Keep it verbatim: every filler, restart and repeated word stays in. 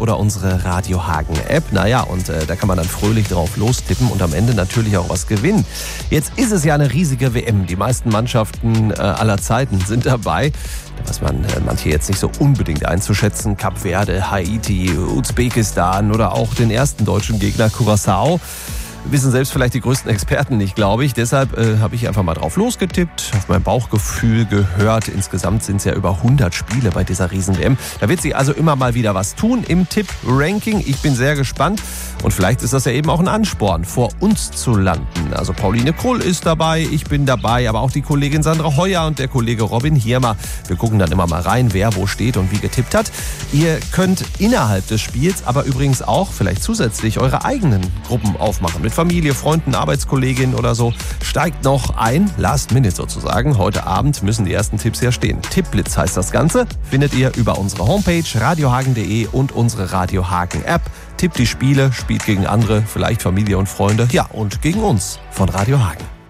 oder unsere Radio Hagen App. Naja, und äh, da kann man dann fröhlich drauf lostippen und am Ende natürlich auch was gewinnen. Jetzt ist es ja eine riesige W M. Die meisten Mannschaften äh, aller Zeiten sind dabei. Was man äh, manche jetzt nicht so unbedingt einzuschätzen. Kap Verde, Haiti, Usbekistan oder auch den ersten deutschen Gegner Curaçao. Wissen selbst vielleicht die größten Experten nicht, glaube ich. Deshalb äh, habe ich einfach mal drauf losgetippt, auf mein Bauchgefühl gehört. Insgesamt sind es ja über hundert Spiele bei dieser Riesen-W M. Da wird sich also immer mal wieder was tun im Tipp-Ranking. Ich bin sehr gespannt und vielleicht ist das ja eben auch ein Ansporn, vor uns zu landen. Also Pauline Krull ist dabei, ich bin dabei, aber auch die Kollegin Sandra Heuer und der Kollege Robin Hirmer. Wir gucken dann immer mal rein, wer wo steht und wie getippt hat. Ihr könnt innerhalb des Spiels aber übrigens auch vielleicht zusätzlich eure eigenen Gruppen aufmachen. Mit Familie, Freunden, Arbeitskolleginnen oder so. Steigt noch ein, last minute sozusagen. Heute Abend müssen die ersten Tipps ja stehen. Tippblitz heißt das Ganze. Findet ihr über unsere Homepage radiohagen punkt de und unsere Radio Hagen App. Tippt die Spiele, spielt gegen andere, vielleicht Familie und Freunde. Ja, und gegen uns von Radio Hagen.